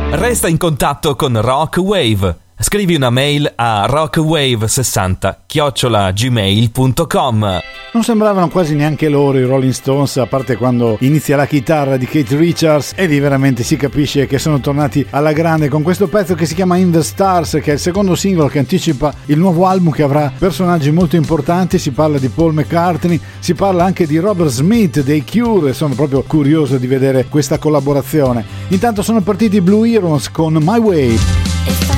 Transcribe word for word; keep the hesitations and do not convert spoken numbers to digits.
Resta in contatto con Rock Wave. Scrivi una mail a rockwave sessanta chiocciola gmail punto com. Non sembravano quasi neanche loro i Rolling Stones, a parte quando inizia la chitarra di Keith Richards, e lì veramente si capisce che sono tornati alla grande con questo pezzo che si chiama In the Stars, che è il secondo singolo che anticipa il nuovo album che avrà personaggi molto importanti. Si parla di Paul McCartney, si parla anche di Robert Smith dei Cure, sono proprio curioso di vedere questa collaborazione. Intanto sono partiti i Blue Heroes con My Way.